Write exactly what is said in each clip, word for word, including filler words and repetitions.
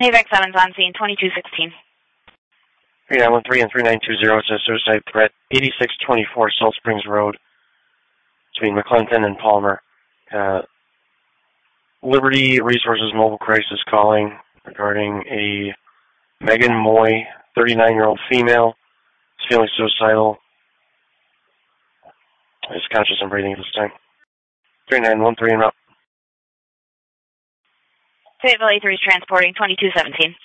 Navac seven's on scene, twenty-two sixteen. three nine one three and three nine two zero, it's a suicide threat, eighty-six twenty-four Salt Springs Road, between McClinton and Palmer. Uh, Liberty Resources Mobile Crisis calling regarding a Megan Moy, thirty-nine-year-old female, is feeling suicidal, is conscious and breathing at this time. three nine one three and up. Fayetteville A three is transporting, twenty-two seventeen.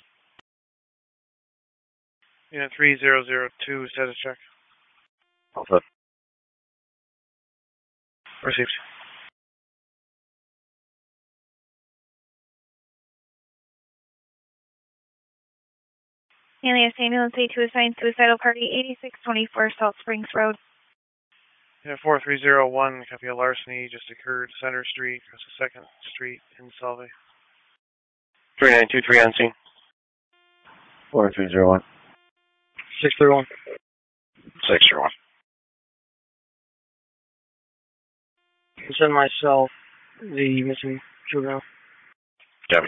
Unit three zero zero two, status check. Alpha. Received. Alias Ambulance A two assigned suicidal party, eighty-six twenty-four Salt Springs Road. Unit four three zero one, copy a larceny just occurred, Center Street, across the second Street in Salve. three nine two three on scene. four three zero one. six three one. six three one. Send myself the missing juvenile. Copy.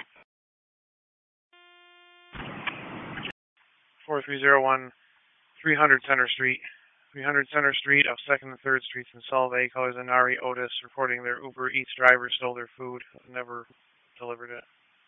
four three zero one, three hundred Center Street. three hundred Center Street off second and third Streets in Salve. Callers Anari Otis reporting their Uber Eats driver stole their food, never delivered it.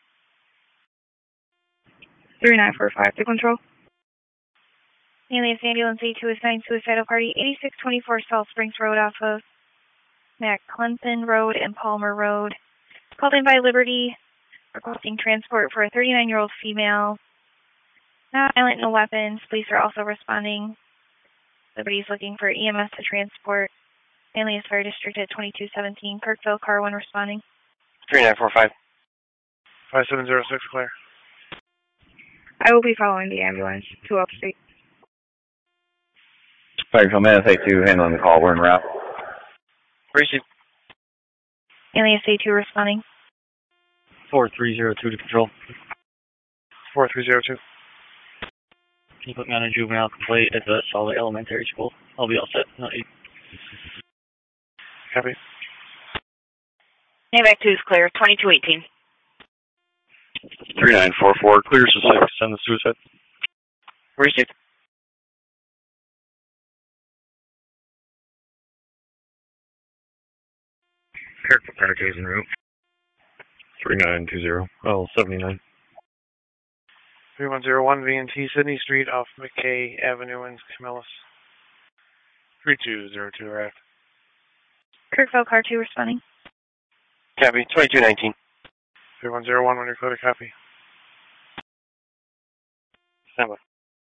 three nine four five to control. Alias Ambulance A two assigned suicidal party, eighty-six twenty-four Salt Springs Road off of McClinton Road and Palmer Road. Called in by Liberty, requesting transport for a thirty-nine-year-old female. Not violent, no weapons. Police are also responding. Liberty is looking for E M S to transport. Alias Fire District at twenty-two seventeen. Kirkville, car one responding. three nine four five. five seven zero six, clear. I will be following the ambulance to upstate. Fire Control Man, A two, handling the call. We're en route. Receive. Alias A two responding. four three zero two to control. four three zero two. Can you put me on a juvenile complaint at the Salve Elementary School? I'll be all set. Not you. Copy. Navac two is clear, twenty-two eighteen. three nine four four, clears to six, send the suicide. Receive. Kirkville, car two is en route. three nine two zero, oh, seventy-nine. three one zero one, V and T, Sydney Street off McKay Avenue in Camillus. three two zero two, right. Kirkville, car two responding. Copy. twenty-two nineteen. three one zero one, when you're clear to copy. Stand by.